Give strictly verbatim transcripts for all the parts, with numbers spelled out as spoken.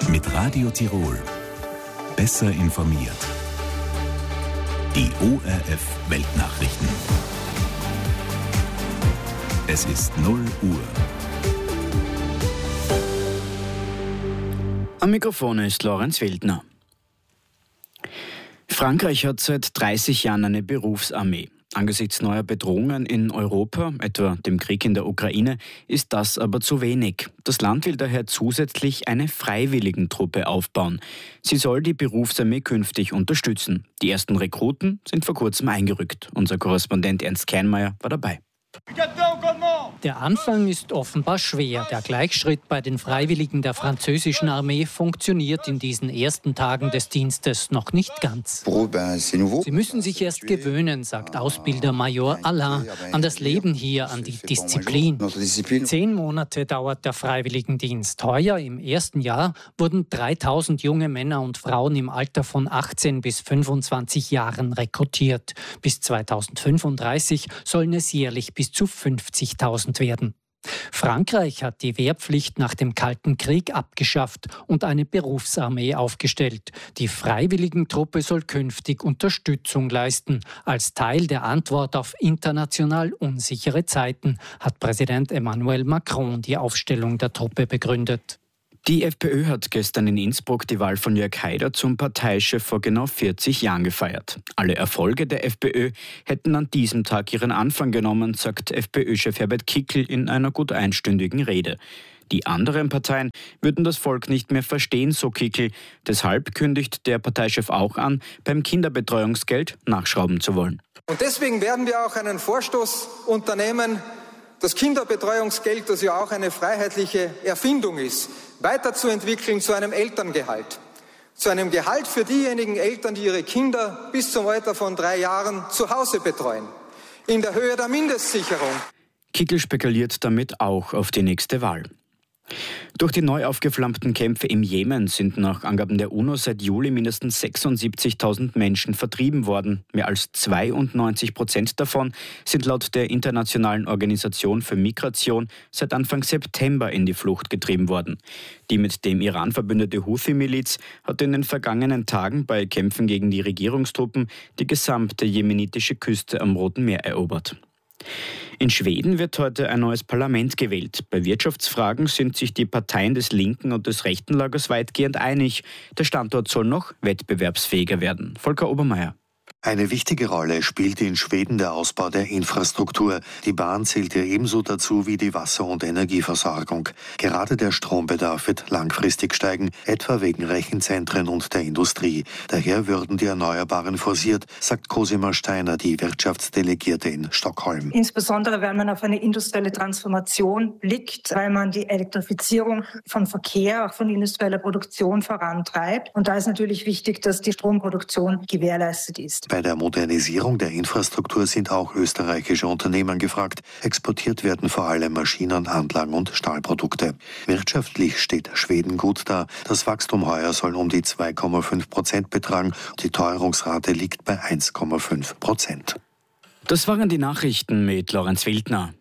Mit Radio Tirol. Besser informiert. Die O R F Weltnachrichten. Es ist null Uhr. Am Mikrofon ist Lorenz Wildner. Frankreich hat seit dreißig Jahren eine Berufsarmee. Angesichts neuer Bedrohungen in Europa, etwa dem Krieg in der Ukraine, ist das aber zu wenig. Das Land will daher zusätzlich eine Freiwilligentruppe aufbauen. Sie soll die Berufsarmee künftig unterstützen. Die ersten Rekruten sind vor kurzem eingerückt. Unser Korrespondent Ernst Kleinmeier war dabei. Der Anfang ist offenbar schwer. Der Gleichschritt bei den Freiwilligen der französischen Armee funktioniert in diesen ersten Tagen des Dienstes noch nicht ganz. Sie müssen sich erst gewöhnen, sagt Ausbilder Major Alain, an das Leben hier, an die Disziplin. Zehn Monate dauert der Freiwilligendienst. Heuer, im ersten Jahr, wurden dreitausend junge Männer und Frauen im Alter von achtzehn bis fünfundzwanzig Jahren rekrutiert. Bis zweitausendfünfunddreißig sollen es jährlich bis zu fünfzigtausend werden. Frankreich hat die Wehrpflicht nach dem Kalten Krieg abgeschafft und eine Berufsarmee aufgestellt. Die Freiwilligentruppe soll künftig Unterstützung leisten. Als Teil der Antwort auf international unsichere Zeiten hat Präsident Emmanuel Macron die Aufstellung der Truppe begründet. Die FPÖ hat gestern in Innsbruck die Wahl von Jörg Haider zum Parteichef vor genau vierzig Jahren gefeiert. Alle Erfolge der FPÖ hätten an diesem Tag ihren Anfang genommen, sagt FPÖ-Chef Herbert Kickl in einer gut einstündigen Rede. Die anderen Parteien würden das Volk nicht mehr verstehen, so Kickl. Deshalb kündigt der Parteichef auch an, beim Kinderbetreuungsgeld nachschrauben zu wollen. Und deswegen werden wir auch einen Vorstoß unternehmen, das Kinderbetreuungsgeld, das ja auch eine freiheitliche Erfindung ist, weiterzuentwickeln zu einem Elterngehalt. Zu einem Gehalt für diejenigen Eltern, die ihre Kinder bis zum Alter von drei Jahren zu Hause betreuen. In der Höhe der Mindestsicherung. Kickl spekuliert damit auch auf die nächste Wahl. Durch die neu aufgeflammten Kämpfe im Jemen sind nach Angaben der UNO seit Juli mindestens sechsundsiebzigtausend Menschen vertrieben worden. Mehr als zweiundneunzig Prozent davon sind laut der Internationalen Organisation für Migration seit Anfang September in die Flucht getrieben worden. Die mit dem Iran verbündete Houthi-Miliz hat in den vergangenen Tagen bei Kämpfen gegen die Regierungstruppen die gesamte jemenitische Küste am Roten Meer erobert. In Schweden wird heute ein neues Parlament gewählt. Bei Wirtschaftsfragen sind sich die Parteien des linken und des rechten Lagers weitgehend einig. Der Standort soll noch wettbewerbsfähiger werden. Volker Obermeier. Eine wichtige Rolle spielt in Schweden der Ausbau der Infrastruktur. Die Bahn zählt hier ebenso dazu wie die Wasser- und Energieversorgung. Gerade der Strombedarf wird langfristig steigen, etwa wegen Rechenzentren und der Industrie. Daher würden die Erneuerbaren forciert, sagt Cosima Steiner, die Wirtschaftsdelegierte in Stockholm. Insbesondere wenn man auf eine industrielle Transformation blickt, weil man die Elektrifizierung von Verkehr, auch von industrieller Produktion vorantreibt. Und da ist natürlich wichtig, dass die Stromproduktion gewährleistet ist. Bei der Modernisierung der Infrastruktur sind auch österreichische Unternehmen gefragt. Exportiert werden vor allem Maschinen, Anlagen und Stahlprodukte. Wirtschaftlich steht Schweden gut da. Das Wachstum heuer soll um die zwei Komma fünf Prozent betragen. Die Teuerungsrate liegt bei eins Komma fünf Prozent. Das waren die Nachrichten mit Lorenz Wildner.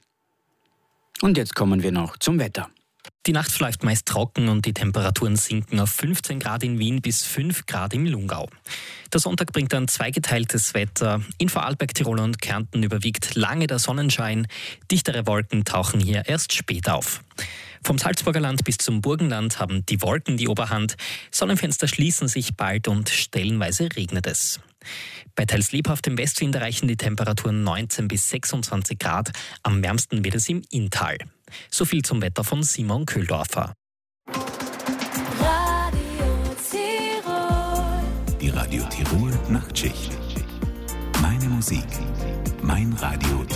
Und jetzt kommen wir noch zum Wetter. Die Nacht verläuft meist trocken und die Temperaturen sinken auf fünfzehn Grad in Wien bis fünf Grad im Lungau. Der Sonntag bringt dann zweigeteiltes Wetter. In Vorarlberg, Tirol und Kärnten überwiegt lange der Sonnenschein. Dichtere Wolken tauchen hier erst spät auf. Vom Salzburger Land bis zum Burgenland haben die Wolken die Oberhand. Sonnenfenster schließen sich bald und stellenweise regnet es. Bei teils lebhaftem Westwind erreichen die Temperaturen neunzehn bis sechsundzwanzig Grad. Am wärmsten wird es im Inntal. So viel zum Wetter von Simon Köhldorfer. Radio Tirol. Die Radio Tirol Nachtschicht. Meine Musik. Mein Radio Tirol.